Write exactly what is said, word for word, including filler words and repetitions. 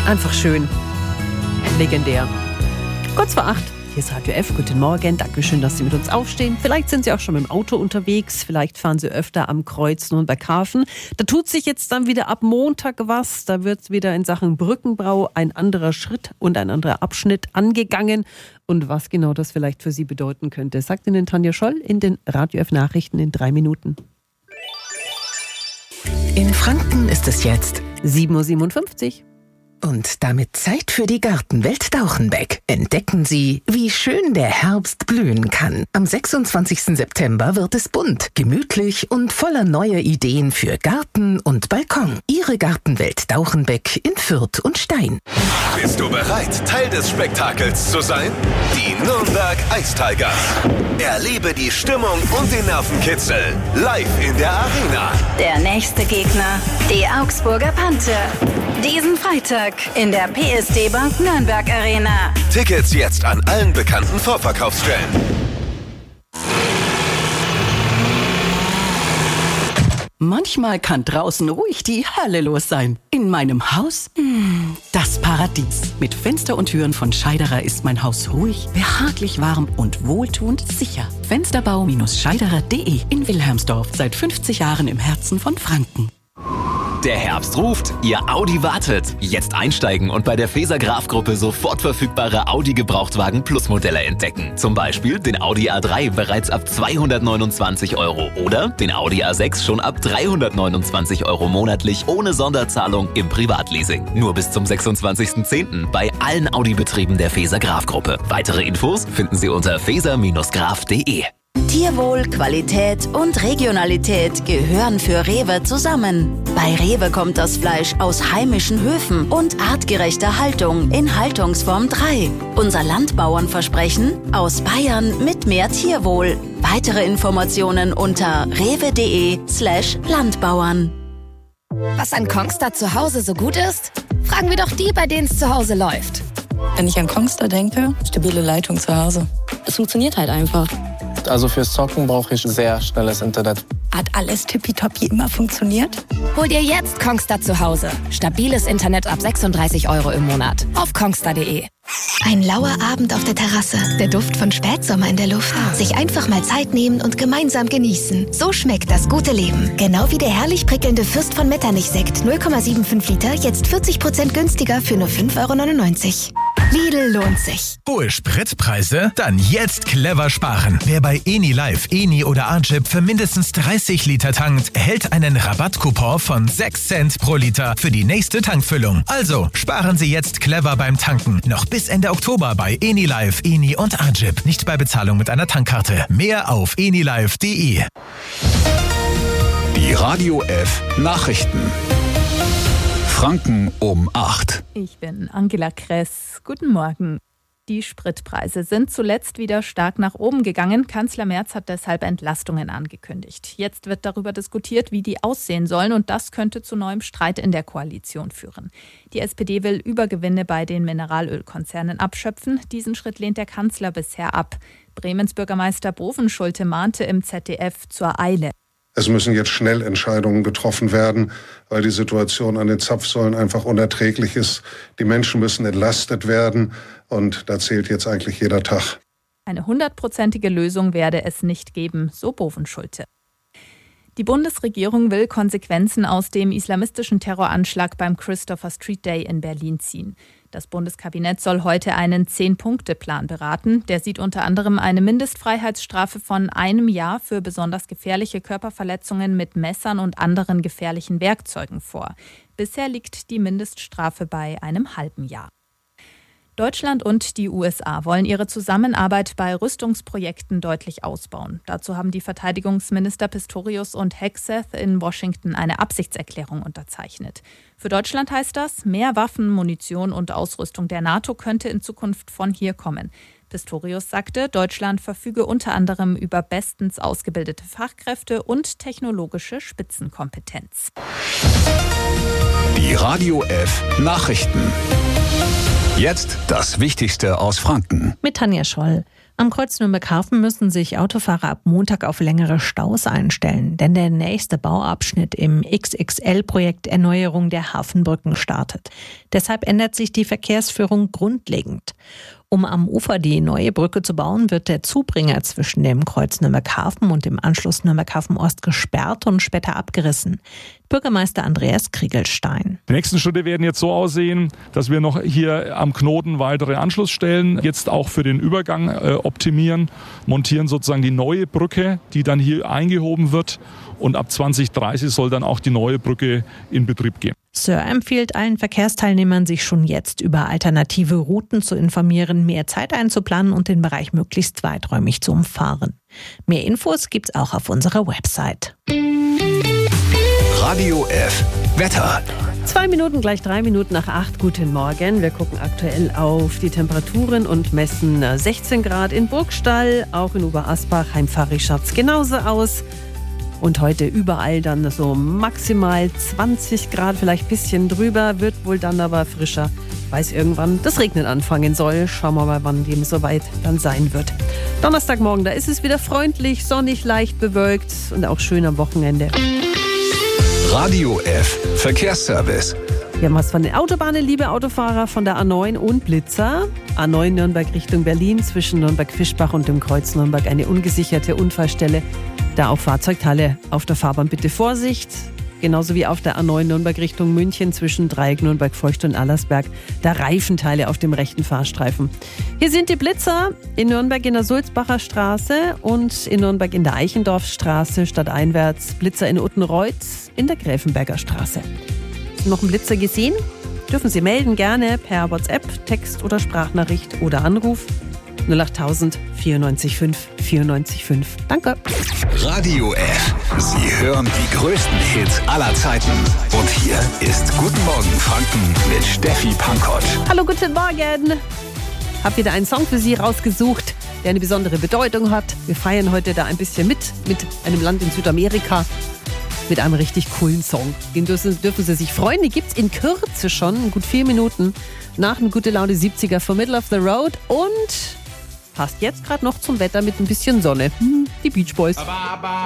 Einfach schön. Legendär. Kurz vor acht. Hier ist Radio F. Guten Morgen. Dankeschön, dass Sie mit uns aufstehen. Vielleicht sind Sie auch schon mit dem Auto unterwegs. Vielleicht fahren Sie öfter am Kreuz Nürnberg-Hafen. Da tut sich jetzt dann wieder ab Montag was. Da wird wieder in Sachen Brückenbau ein anderer Schritt und ein anderer Abschnitt angegangen. Und was genau das vielleicht für Sie bedeuten könnte, sagt Ihnen Tanja Scholl in den Radio F Nachrichten in drei Minuten. In Franken ist es jetzt sieben Uhr siebenundfünfzig. Und damit Zeit für die Gartenwelt Dauchenbeck. Entdecken Sie, wie schön der Herbst blühen kann. Am sechsundzwanzigsten September wird es bunt, gemütlich und voller neuer Ideen für Garten und Balkon. Ihre Gartenwelt Dauchenbeck in Fürth und Stein. Bist du bereit, Teil des Spektakels zu sein? Die Nürnberg Ice Tigers. Erlebe die Stimmung und den Nervenkitzel live in der Arena. Der nächste Gegner, die Augsburger Panther. Diesen Freitag in der P S D Bank Nürnberg Arena. Tickets jetzt an allen bekannten Vorverkaufsstellen. Manchmal kann draußen ruhig die Hölle los sein. In meinem Haus, mh, das Paradies. Mit Fenster und Türen von Scheiderer ist mein Haus ruhig, behaglich warm und wohltuend sicher. Fensterbau Scheiderer punkt de in Wilhelmsdorf. Seit fünfzig Jahren im Herzen von Franken. Der Herbst ruft, Ihr Audi wartet. Jetzt einsteigen und bei der Feser Graf Gruppe sofort verfügbare Audi Gebrauchtwagen Plus Modelle entdecken. Zum Beispiel den Audi A drei bereits ab zweihundertneunundzwanzig Euro oder den Audi A sechs schon ab dreihundertneunundzwanzig Euro monatlich ohne Sonderzahlung im Privatleasing. Nur bis zum sechsundzwanzigsten zehnten bei allen Audi-Betrieben der Feser Graf Gruppe. Weitere Infos finden Sie unter feser graf punkt de. Tierwohl, Qualität und Regionalität gehören für Rewe zusammen. Bei Rewe kommt das Fleisch aus heimischen Höfen und artgerechter Haltung in Haltungsform drei. Unser Landbauernversprechen aus Bayern mit mehr Tierwohl. Weitere Informationen unter rewe.de slash Landbauern. Was an Kongstar zu Hause so gut ist? Fragen wir doch die, bei denen es zu Hause läuft. Wenn ich an Kongstar denke, stabile Leitung zu Hause. Es funktioniert halt einfach. Also fürs Zocken brauche ich sehr schnelles Internet. Hat alles tippitoppi immer funktioniert? Hol dir jetzt Kongstar zu Hause. Stabiles Internet ab sechsunddreißig Euro im Monat. Auf kongstar punkt de. Ein lauer Abend auf der Terrasse. Der Duft von Spätsommer in der Luft. Sich einfach mal Zeit nehmen und gemeinsam genießen. So schmeckt das gute Leben. Genau wie der herrlich prickelnde Fürst von Metternich-Sekt. null Komma fünfundsiebzig Liter, jetzt vierzig Prozent günstiger für nur fünf Euro neunundneunzig. Lidl lohnt sich. Hohe Spritpreise? Dann jetzt clever sparen. Wer bei Eni Live, Eni oder Archip für mindestens dreißig Liter tankt, erhält einen Rabattcoupon von sechs Cent pro Liter für die nächste Tankfüllung. Also sparen Sie jetzt clever beim Tanken. Noch bis Ende Oktober bei Eni Live, Eni und Archip. Nicht bei Bezahlung mit einer Tankkarte. Mehr auf enilive punkt de. Die Radio F Nachrichten. Franken um acht. Ich bin Angela Kress. Guten Morgen. Die Spritpreise sind zuletzt wieder stark nach oben gegangen. Kanzler Merz hat deshalb Entlastungen angekündigt. Jetzt wird darüber diskutiert, wie die aussehen sollen, und das könnte zu neuem Streit in der Koalition führen. Die S P D will Übergewinne bei den Mineralölkonzernen abschöpfen. Diesen Schritt lehnt der Kanzler bisher ab. Bremens Bürgermeister Bovenschulte mahnte im Z D F zur Eile. Es müssen jetzt schnell Entscheidungen getroffen werden, weil die Situation an den Zapfsäulen einfach unerträglich ist. Die Menschen müssen entlastet werden und da zählt jetzt eigentlich jeder Tag. Eine hundertprozentige Lösung werde es nicht geben, so Bovenschulte. Die Bundesregierung will Konsequenzen aus dem islamistischen Terroranschlag beim Christopher Street Day in Berlin ziehen. Das Bundeskabinett soll heute einen Zehn-Punkte-Plan beraten. Der sieht unter anderem eine Mindestfreiheitsstrafe von einem Jahr für besonders gefährliche Körperverletzungen mit Messern und anderen gefährlichen Werkzeugen vor. Bisher liegt die Mindeststrafe bei einem halben Jahr. Deutschland und die U S A wollen ihre Zusammenarbeit bei Rüstungsprojekten deutlich ausbauen. Dazu haben die Verteidigungsminister Pistorius und Hegseth in Washington eine Absichtserklärung unterzeichnet. Für Deutschland heißt das, mehr Waffen, Munition und Ausrüstung der NATO könnte in Zukunft von hier kommen. Pistorius sagte, Deutschland verfüge unter anderem über bestens ausgebildete Fachkräfte und technologische Spitzenkompetenz. Die Radio F Nachrichten. Jetzt das Wichtigste aus Franken. Mit Tanja Scholl. Am Kreuz Nürnberg-Hafen müssen sich Autofahrer ab Montag auf längere Staus einstellen, denn der nächste Bauabschnitt im X X L-Projekt Erneuerung der Hafenbrücken startet. Deshalb ändert sich die Verkehrsführung grundlegend. Um am Ufer die neue Brücke zu bauen, wird der Zubringer zwischen dem Kreuz Nürnberg-Hafen und dem Anschluss Nürnberg-Hafen-Ost gesperrt und später abgerissen. Bürgermeister Andreas Kriegelstein. Die nächsten Schritte werden jetzt so aussehen, dass wir noch hier am Knoten weitere Anschlussstellen jetzt auch für den Übergang äh, optimieren, montieren sozusagen die neue Brücke, die dann hier eingehoben wird, und ab zwanzig dreißig soll dann auch die neue Brücke in Betrieb gehen. Sir empfiehlt allen Verkehrsteilnehmern, sich schon jetzt über alternative Routen zu informieren, mehr Zeit einzuplanen und den Bereich möglichst weiträumig zu umfahren. Mehr Infos gibt's auch auf unserer Website. Radio F Wetter. Zwei Minuten, gleich drei Minuten nach acht. Guten Morgen. Wir gucken aktuell auf die Temperaturen und messen sechzehn Grad in Burgstall, auch in Oberasbach, Heimfahrig schaut's genauso aus. Und heute überall dann so maximal zwanzig Grad, vielleicht ein bisschen drüber, wird wohl dann aber frischer, weil es irgendwann das Regnen anfangen soll. Schauen wir mal, wann dem soweit dann sein wird. Donnerstagmorgen, da ist es wieder freundlich, sonnig, leicht bewölkt und auch schön am Wochenende. Radio F Verkehrsservice. Wir haben was von den Autobahnen, liebe Autofahrer, von der A neun und Blitzer. A neun Nürnberg Richtung Berlin, zwischen Nürnberg-Fischbach und dem Kreuz Nürnberg eine ungesicherte Unfallstelle. Da auch Fahrzeugteile auf der Fahrbahn, bitte Vorsicht. Genauso wie auf der A neun Nürnberg Richtung München zwischen Dreieck Nürnberg-Feucht und Allersberg. Da Reifenteile auf dem rechten Fahrstreifen. Hier sind die Blitzer in Nürnberg in der Sulzbacher Straße und in Nürnberg in der Eichendorfstraße stadteinwärts. Blitzer in Uttenreuth in der Gräfenberger Straße. Noch einen Blitzer gesehen? Dürfen Sie melden, gerne per WhatsApp, Text- oder Sprachnachricht oder Anruf null achttausend vierundneunzig fünf vierundneunzig fünf. Danke. Radio F. Sie hören die größten Hits aller Zeiten. Und hier ist Guten Morgen Franken mit Steffi Pankott. Hallo, guten Morgen. Hab wieder einen Song für Sie rausgesucht, der eine besondere Bedeutung hat. Wir feiern heute da ein bisschen mit, mit einem Land in Südamerika. Mit einem richtig coolen Song. Den dürfen, dürfen Sie sich freuen. Die gibt's in Kürze schon, in gut vier Minuten, nach einem Gute Laune siebziger von Middle of the Road. Und passt jetzt gerade noch zum Wetter mit ein bisschen Sonne. Die Beach Boys.